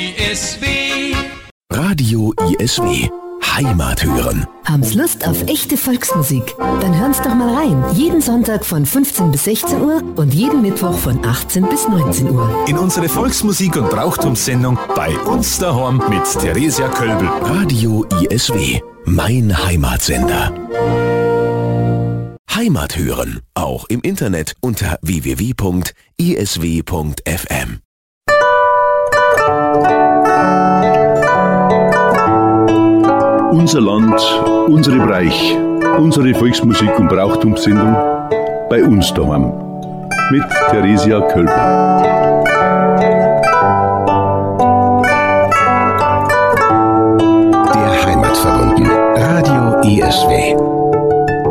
ISW. Radio ISW. Heimat hören. Haben's Lust auf echte Volksmusik? Dann hören's doch mal rein. Jeden Sonntag von 15 bis 16 Uhr und jeden Mittwoch von 18 bis 19 Uhr. In unsere Volksmusik- und Brauchtumssendung bei uns daheim mit Theresia Kölbel. Radio ISW. Mein Heimatsender. Heimat hören. Auch im Internet unter www.isw.fm. Unser Land, unsere Bereich, unsere Volksmusik- und Brauchtumssendung bei uns daheim mit Theresia Kölbel. Der Heimat verbunden. Radio ISW.